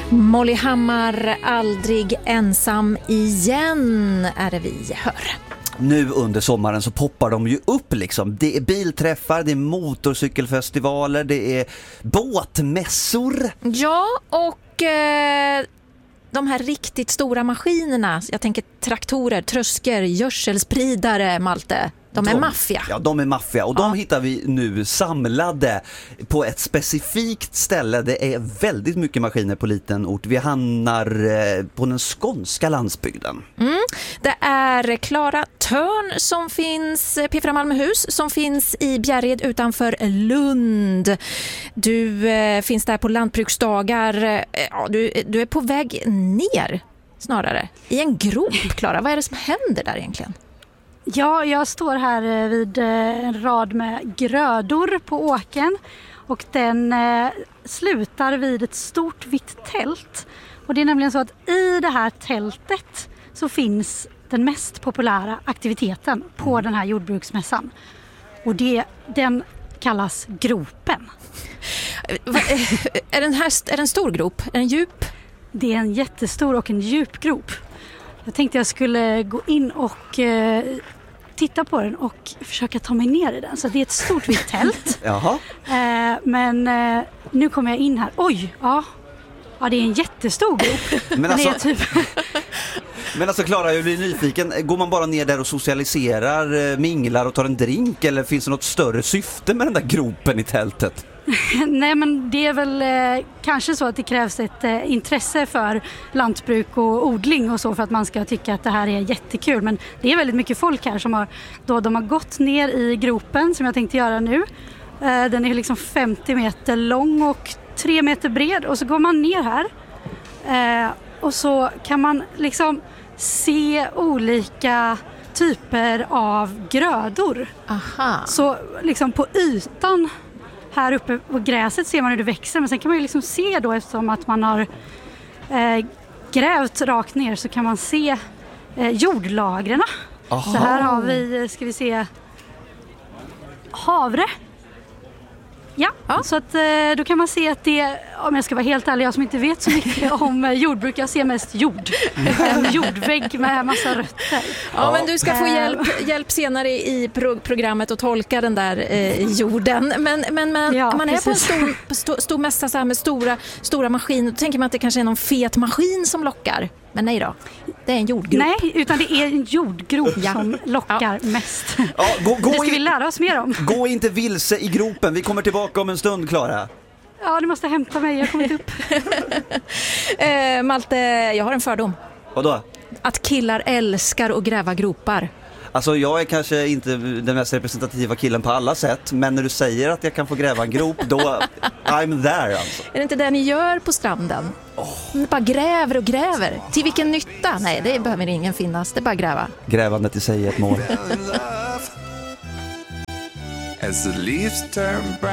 Molly Hammar, aldrig ensam igen är det vi hör. Nu under sommaren så poppar de ju upp liksom. Det är bilträffar, det är motorcykelfestivaler, det är båtmässor. Ja, och de här riktigt stora maskinerna, jag tänker traktorer, trösker, gödselspridare, Malte. De är maffia. Ja, de är maffia. Och de hittar vi nu samlade på ett specifikt ställe. Det är väldigt mycket maskiner på liten ort. Vi hamnar på den skånska landsbygden. Det är Klara Törn som finns, P4 Malmöhus, som finns i Bjärred utanför Lund. Du finns där på lantbruksdagar. Ja, du är på väg ner snarare. I en grop, Klara. Vad är det som händer där egentligen? Ja, jag står här vid en rad med grödor på åken och den slutar vid ett stort vitt tält. Och det är nämligen så att i det här tältet så finns den mest populära aktiviteten på den här jordbruksmässan. Och den kallas gropen. Är det en stor grop? Är den djup? Det är en jättestor och en djup grop. Jag tänkte jag skulle gå in och titta på den och försöka ta mig ner i den. Så det är ett stort vitt tält. Jaha. Men nu kommer jag in här. Oj, ja det är en jättestor grop. Men alltså Klara, jag blir nyfiken. Går man bara ner där och socialiserar, minglar och tar en drink? Eller finns det något större syfte med den där gropen i tältet? Nej, men det är väl kanske så att det krävs ett intresse för lantbruk och odling och så för att man ska tycka att det här är jättekul. Men det är väldigt mycket folk här som de har gått ner i gropen som jag tänkte göra nu. Den är liksom 50 meter lång och 3 meter bred och så går man ner här och så kan man liksom se olika typer av grödor. Aha. Så liksom på ytan här uppe på gräset ser man hur det växer, men sen kan man ju liksom se då, eftersom att man har grävt rakt ner, så kan man se jordlagren. Så här har vi, ska vi se, havre. Ja, så att då kan man se att det, om jag ska vara helt ärlig, jag som inte vet så mycket om jordbruk, jag ser mest jord. En jordvägg med massa rötter. Ja, men du ska få hjälp senare i programmet att tolka den där jorden. Men ja, man är på en stor mässa så här med stora maskiner, då tänker man att det kanske är någon fet maskin som lockar. Men nej då, det är en jordgrop. Nej, utan det är en jordgrop som lockar mest. Ja, det ska vi lära oss mer om. Gå inte vilse i gropen, vi kommer tillbaka om en stund, Klara. Ja, du måste hämta mig, jag har kommit upp. Malte, jag har en fördom. Vadå? Att killar älskar att gräva gropar. Alltså jag är kanske inte den mest representativa killen på alla sätt, men när du säger att jag kan få gräva en grop, då I'm there alltså. Är det inte det ni gör på stranden? Ni bara gräver och gräver. Till vilken nytta? Nej, det behöver ingen finnas. Det är bara gräva. Grävandet i sig är ett mål. As the leaves turn brown.